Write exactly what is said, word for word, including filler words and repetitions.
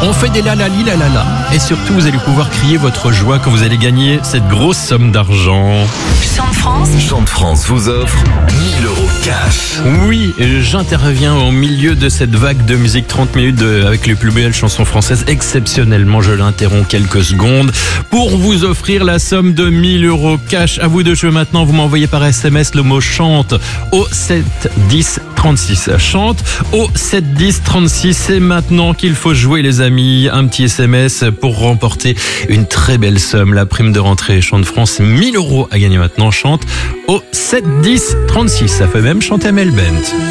On fait des la la li la la la. Et surtout, vous allez pouvoir crier votre joie quand vous allez gagner cette grosse somme d'argent. Chant de France. Chant de France vous offre mille euros cash. Oui, j'interviens au milieu de cette vague de musique trente minutes de, avec les plus belles chansons françaises. Exceptionnellement, je l'interromps quelques secondes pour vous offrir la somme de mille euros cash. À vous de jouer maintenant. Vous m'envoyez par S M S le mot chante au sept dix trente-six. Chante au sept dix trente-six. C'est maintenant qu'il faut jouer, les amis. Un petit S M S pour remporter une très belle somme. La prime de rentrée Chant de France, mille euros à gagner maintenant. Chante au sept dix trente-six. Ça fait même chanter Mel Bent.